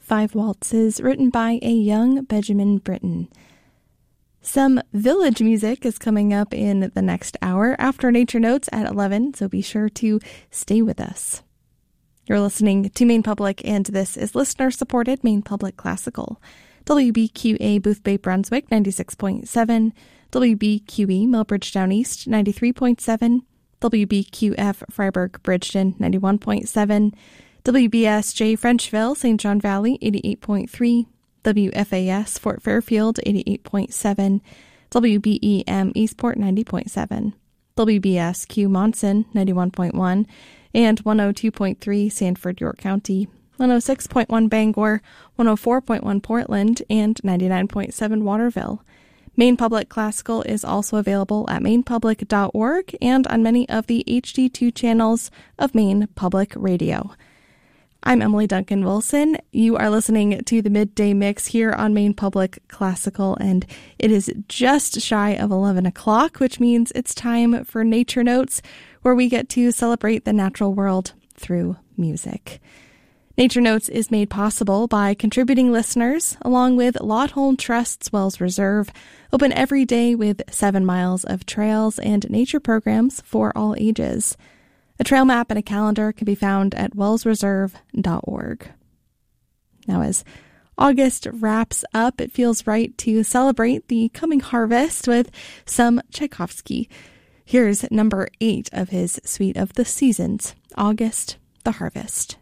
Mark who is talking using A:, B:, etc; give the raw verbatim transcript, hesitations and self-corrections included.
A: Five Waltzes, written by a young Benjamin Britten. Some village music is coming up in the next hour after Nature Notes at eleven, so be sure to stay with us. You're listening to Maine Public, and this is listener-supported Maine Public Classical. W B Q A Boothbay Brunswick, ninety-six point seven, W B Q E Millbridge Down East, ninety-three point seven, W B Q F Freiburg Bridgeton, ninety-one point seven, W B S J Frenchville, Saint John Valley, eighty-eight point three, W F A S Fort Fairfield, eighty-eight point seven, W B E M Eastport, ninety point seven, W B S Q Monson, ninety-one point one, and one oh two point three Sanford, York County, one oh six point one Bangor, one oh four point one Portland, and ninety-nine point seven Waterville. Maine Public Classical is also available at maine public dot org and on many of the H D two channels of Maine Public Radio. I'm Emily Duncan Wilson. You are listening to the Midday Mix here on Maine Public Classical, and it is just shy of eleven o'clock, which means it's time for Nature Notes, where we get to celebrate the natural world through music. Nature Notes is made possible by contributing listeners, along with Laudholm Trust's Wells Reserve, open every day with seven miles of trails and nature programs for all ages. A trail map and a calendar can be found at wells reserve dot org. Now, as August wraps up, it feels right to celebrate the coming harvest with some Tchaikovsky. Here's number eight of his Suite of the Seasons, August, the Harvest.